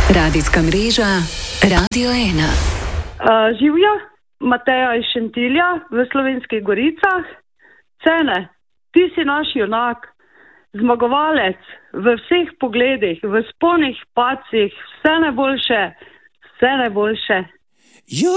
Radijska mreža Radio 1. Živjo, Mateja iz Šentilja v Slovenskih Goricah. Cene, ti si naš junak, zmagovalec v vseh pogledih, v vzponih, padcih, vse najboljše.